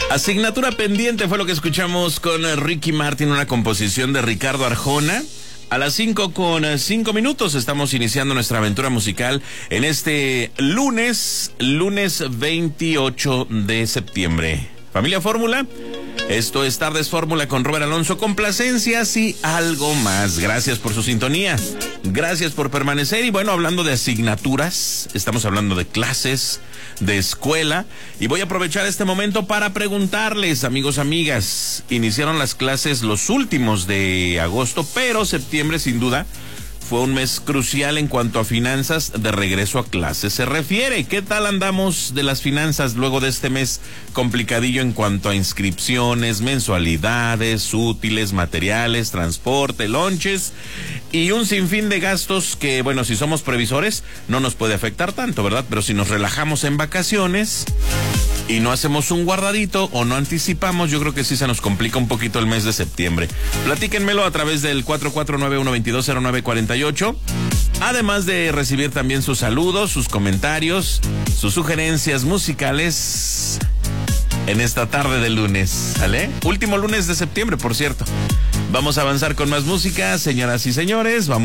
Asignatura pendiente fue lo que escuchamos con Ricky Martin, una composición de Ricardo Arjona. A las 5:05 estamos iniciando nuestra aventura musical en este lunes 28 de septiembre. Familia Fórmula, esto es Tardes Fórmula con Robert Alonso, complacencias y algo más. Gracias por su sintonía, gracias por permanecer. Y bueno, hablando de asignaturas, estamos hablando de clases, de escuela, y voy a aprovechar este momento para preguntarles, amigos, amigas, iniciaron las clases los últimos de agosto, pero septiembre sin duda fue un mes crucial en cuanto a finanzas de regreso a clases se refiere. ¿Qué tal andamos de las finanzas luego de este mes complicadillo en cuanto a inscripciones, mensualidades, útiles, materiales, transporte, lonches y un sinfín de gastos que, bueno, si somos previsores no nos puede afectar tanto, ¿verdad? Pero si nos relajamos en vacaciones y no hacemos un guardadito o no anticipamos, yo creo que sí se nos complica un poquito el mes de septiembre. Platíquenmelo a través del 449-122-0948. Además de recibir también sus saludos, sus comentarios, sus sugerencias musicales en esta tarde de lunes, ¿vale? Último lunes de septiembre, por cierto. Vamos a avanzar con más música, señoras y señores. Vamos